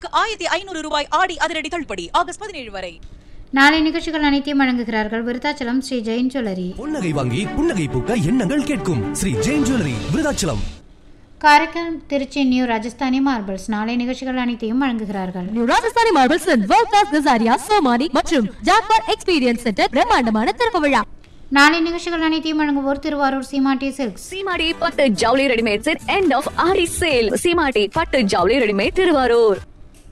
ரூபாய் ஆடி அதிரடி தள்ளுபடி ஆகஸ்ட் 17 வரை. நாளை நிகழ்ச்சிகள் அனைத்தையும் வழங்குகிறார்கள் விருத்தாச்சலம் ஸ்ரீ ஜெயின் ஜுவல்லரி. புன்னகை வாங்கி புன்னகை பூக்க எண்ணங்கள் கேட்கும் Sri Jain jewellery Virudhachalam. Karaikal Trichy new Rajasthani marbles நாளை நிகழ்ச்சிகள் அனைத்தையும் வழங்குகிறார்கள். New Rajasthani marbles world class Kajaria Somani மற்றும் ஜாக்வார் எக்ஸ்பீரியன்ஸ் சென்டர் பிரம்மாண்டமான திறப்பு விழா. நாளை நிகழ்ச்சிகள் அனைத்தையும் வழங்குவோர் திருவாரூர் சீமாட்டி சில்க்ஸ். சீமாட்டி பட்டு ஜவுளி readymade set end of aari sale. சீமாட்டி பட்டு ஜவுளி ரெடிமேட் திருவாரூர்.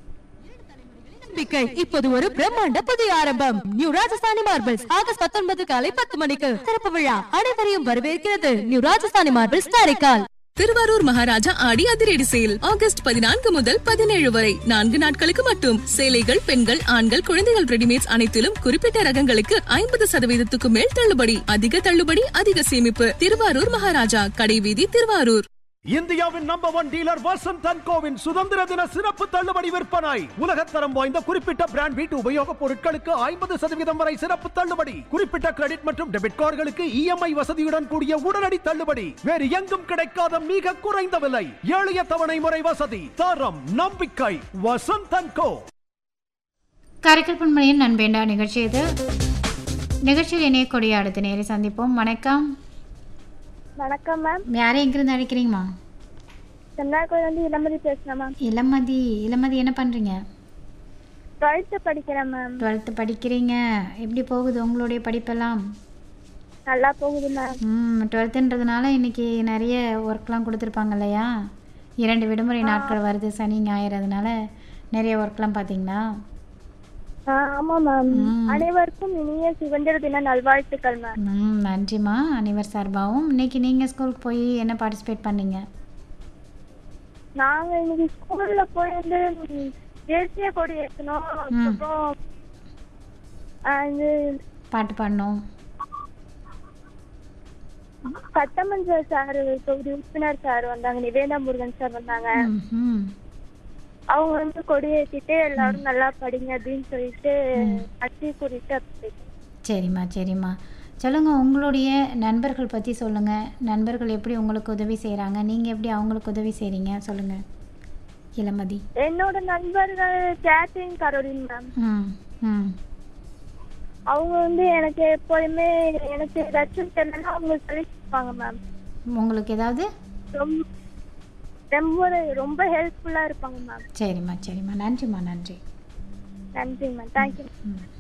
இப்போது ஒரு பிரம்மாண்ட புதிய ஆரம்பம். நியூ ராஜஸ்தானி மார்பிள்ஸ் ஆகஸ்ட் 19 காலை 10 மணிக்கு திறப்பு விழா. அனைவரையும் வரவேற்கிறது நியூ ராஜஸ்தானி மார்பிள்ஸ் காரைக்கால். திருவாரூர் மகாராஜா ஆடி அதிரடி சேல் ஆகஸ்ட் 14 முதல் 17 வரை 4 நாட்களுக்கு மட்டும். சேலைகள், பெண்கள், ஆண்கள், குழந்தைகள் ரெடிமேட்ஸ் அனைத்திலும் குறிப்பிட்ட ரகங்களுக்கு 50% மேல் தள்ளுபடி. அதிக தள்ளுபடி, அதிக சேமிப்பு. திருவாரூர் மகாராஜா கடைவீதி, திருவாரூர். இந்தியாவின் number 1 dealer Vasanth and CoWIN சுதந்திர தின சிறப்பு தள்ளுபடி விற்பனை. உலகத்தரம் வாய்ந்த குறிப்பிட்ட பிராண்ட் வீட்டு உபயோகப் பொருட்களுக்கு 50% வரை சிறப்பு தள்ளுபடி. குறிப்பிட்ட கிரெடிட் மற்றும் டெபிட் கார்டுகளுக்கு இஎம்ஐ வசதியுடன் கூடிய உடனடி தள்ளுபடி. வேறு எங்கும் கிடைக்காத மிக குறைந்த விலை, எளிய தவணை முறை வசதி, தரம், நம்பிக்கை. வசந்த் அண்ட் கோ. காரைக்கால் பண்பலையின் நண்பேண்டா நிகழ்ச்சி இது. நிகழ்ச்சியில் இணைய கொடிய அடுத்த நேரை சந்திப்போம். வணக்கம். வணக்கம் மேம். யாரை எங்கிருந்து அழைக்கிறீங்கம்மா? சென்னார்கோயிலிருந்து இளமதி பேசுகிறேன் மேம். இளமதி என்ன பண்ணுறீங்க? 12th படிக்கிறேன் மேம். 12th படிக்கிறீங்க. எப்படி போகுது உங்களுடைய படிப்பெல்லாம்? நல்லா போகுது மேம். 12ன்றதுனால இன்னைக்கு நிறைய ஒர்க்லாம் கொடுத்துருப்பாங்க இல்லையா? 2 விடுமுறை நாட்கள் வருது, சனி ஞாயிறு, அதனால நிறைய ஒர்க்லாம் பார்த்தீங்களா? ஆமாம் மேம். அனைவருக்கும் இனிய சுதந்திர தின நல்வாழ்த்துக்கள் மேம். நன்றிம்மா. அனைவர் சார்பாகவும். இன்னைக்கு நீங்கள் ஸ்கூலுக்கு போய் என்ன பார்ட்டிசிபேட் பண்ணீங்க? நாங்கள் இன்னைக்கு ஸ்கூலில் போயிருந்து தேசிய கொடி ஏற்றணும், அப்புறம் பாட்டு பாடணும். சட்டமன்ற சார், தொகுதி உறுப்பினர் சார் வந்தாங்க, நிவேதா முருகன் சார் வந்தாங்க. அவங்க வந்து கொடியேற்றிட்டு எல்லாரும் நல்லா படிங்க அப்படின்னு சொல்லிட்டு அச்சு கூறிட்டு. சரிம்மா. சொல்லுங்கள், உங்களுடைய நண்பர்கள் பற்றி சொல்லுங்கள். நண்பர்கள் எப்படி உங்களுக்கு உதவி செய்கிறாங்க, நீங்கள் எப்படி அவங்களுக்கு உதவி செய்கிறீங்க சொல்லுங்கள் இளமதி. என்னோட நண்பர்கள் கேத்ரின், கரோலின் மேம். அவங்க வந்து எனக்கு எப்போதுமே எனக்கு ஏதாச்சும் தெரியலன்னா அவங்க சொல்லி கொடுப்பாங்க மேம். உங்களுக்கு ஏதாவது ரொம்ப ஹெல்ப்ஃபுல்லா இருப்பாங்க மேம். சரிம்மா. நன்றிம்மா. நன்றி மேம். தேங்க்யூ.